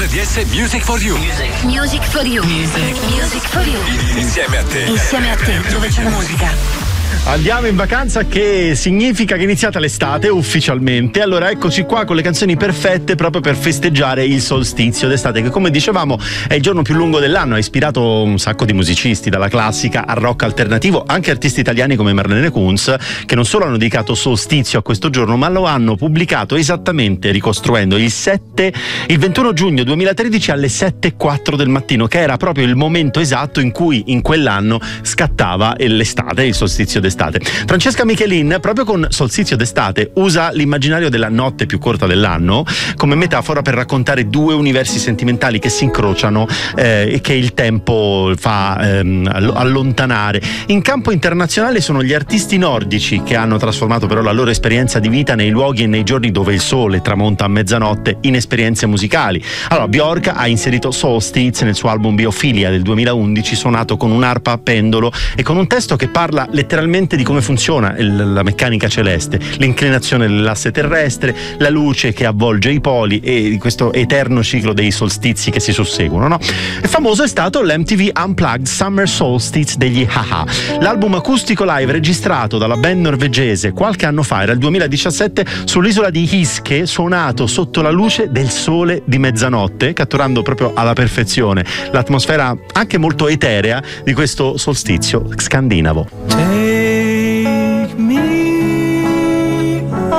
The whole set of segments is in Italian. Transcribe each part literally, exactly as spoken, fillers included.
R D S Music for You. Music for You. Music. Music for You. Insieme a te. Insieme a te, dove c'è musica. Andiamo in vacanza, che significa che è iniziata l'estate ufficialmente. Allora eccoci qua con le canzoni perfette proprio per festeggiare il solstizio d'estate, che come dicevamo è il giorno più lungo dell'anno. Ha ispirato un sacco di musicisti, dalla classica al rock alternativo, anche artisti italiani come Marlene Kunz, che non solo hanno dedicato solstizio a questo giorno, ma lo hanno pubblicato esattamente ricostruendo il sette il ventuno giugno duemilatredici alle sette e quattro del mattino, che era proprio il momento esatto in cui in quell'anno scattava l'estate, il solstizio d'estate. Francesca Michelin, proprio con Solstizio d'estate, usa l'immaginario della notte più corta dell'anno come metafora per raccontare due universi sentimentali che si incrociano eh, e che il tempo fa ehm, allontanare. In campo internazionale sono gli artisti nordici che hanno trasformato però la loro esperienza di vita nei luoghi e nei giorni dove il sole tramonta a mezzanotte in esperienze musicali. Allora Björk ha inserito Solstice nel suo album Biophilia del duemilaundici, suonato con un'arpa a pendolo e con un testo che parla letteralmente di come funziona il, la meccanica celeste, l'inclinazione dell'asse terrestre, la luce che avvolge i poli e di questo eterno ciclo dei solstizi che si susseguono, no? E famoso è stato l'M T V Unplugged Summer Solstice degli Haha, l'album acustico live registrato dalla band norvegese qualche anno fa, era il duemiladiciassette, sull'isola di Hiske, suonato sotto la luce del sole di mezzanotte, catturando proprio alla perfezione l'atmosfera anche molto eterea di questo solstizio scandinavo. Take me home.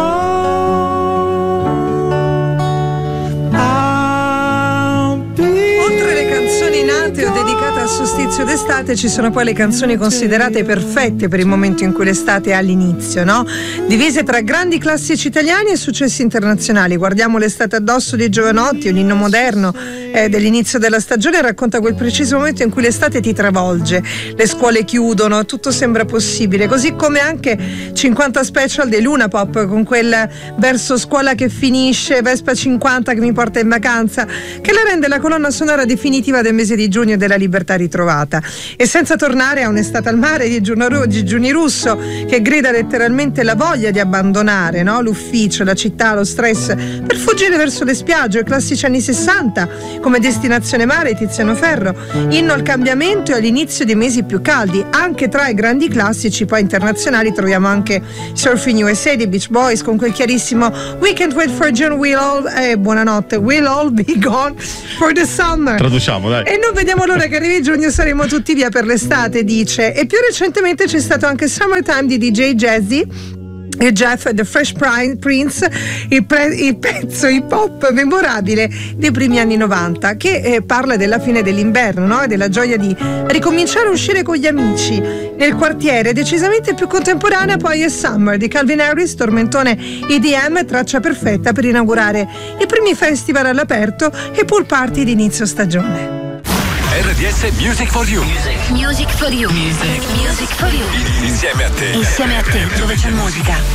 I'll be. Oltre le canzoni nate o dedicate al solstizio d'estate, ci sono poi le canzoni considerate perfette per il momento in cui l'estate è all'inizio, no? Divise tra grandi classici italiani e successi internazionali. Guardiamo l'estate addosso di Giovanotti, un inno moderno eh, dell'inizio della stagione, racconta quel preciso momento in cui l'estate ti travolge, le scuole chiudono, tutto sembra possibile, così come anche cinquanta special dei Luna Pop, con quel verso scuola che finisce, Vespa cinquanta che mi porta in vacanza, che la rende la colonna sonora definitiva del mese di giugno e della libertà ritrovata. E senza tornare a un'estate al mare di Giuni Russo, che grida letteralmente la voglia di abbandonare, no? L'ufficio, la città, lo stress, per fuggire verso le spiagge, i classici anni sessanta come Destinazione Mare, Tiziano Ferro, inno al cambiamento e all'inizio dei mesi più caldi. Anche tra i grandi classici poi internazionali troviamo anche Surfing U S A dei Beach Boys, con quel chiarissimo We Can't Wait for June, we'll all eh, buonanotte, we'll all be gone for the summer. Traduciamo, dai. E non vediamo l'ora che arrivi giugno, saremo tutti via per l'estate, dice. E più recentemente c'è stato anche Summertime di D J Jazzy e Jeff The Fresh Prince, il, pre- il pezzo hip hop memorabile dei primi anni novanta, che eh, parla della fine dell'inverno, no? E della gioia di ricominciare a uscire con gli amici. Nel quartiere decisamente più contemporanea poi è Summer di Calvin Harris, tormentone E D M, traccia perfetta per inaugurare i primi festival all'aperto e pool party di inizio stagione. R D S Music for You. Music for You. Music. Music for You. Insieme a te. Insieme a te, dove c'è musica.